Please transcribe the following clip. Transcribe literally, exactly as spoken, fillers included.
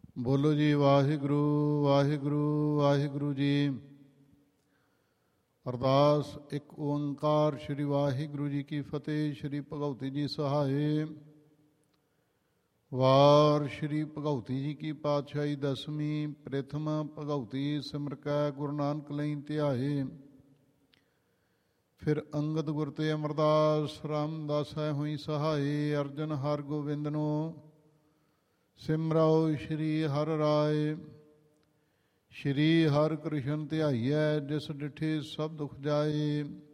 ਬੋਲੋ ਜੀ ਵਾਹਿਗੁਰੂ ਵਾਹਿਗੁਰੂ ਵਾਹਿਗੁਰੂ ਜੀ। ਅਰਦਾਸ ਇੱਕ ਓੰਕਾਰ ਸ਼੍ਰੀ ਵਾਹਿਗੁਰੂ ਜੀ ਕੀ ਫਤਿਹ। ਸ਼੍ਰੀ ਭਗਉਤੀ ਜੀ ਸਹਾਏ। ਵਾਰ ਸ਼੍ਰੀ ਭਗਉਤੀ ਜੀ ਕੀ ਪਾਤਸ਼ਾਹੀ ਦਸਵੀਂ। ਪ੍ਰਥਮ ਭਗਉਤੀ ਸਿਮਰ ਕੈ ਗੁਰੂ ਨਾਨਕ ਲਈ ਧਿਆਏ। ਫਿਰ ਅੰਗਦ ਗੁਰ ਤੇ ਅਮਰਦਾਸ ਰਾਮਦਾਸ ਹੈ ਹੋਈ ਸਹਾਏ। ਅਰਜਨ ਹਰ ਗੋਬਿੰਦ ਨੂੰ ਸਿਮਰਾਓ ਸ਼੍ਰੀ ਹਰਿ ਰਾਏ। ਸ਼੍ਰੀ ਹਰਿ ਕ੍ਰਿਸ਼ਨ ਧਿਆਈਐ ਜਿਸ ਡਿਠੇ ਸਭ ਦੁਖ ਜਾਏ।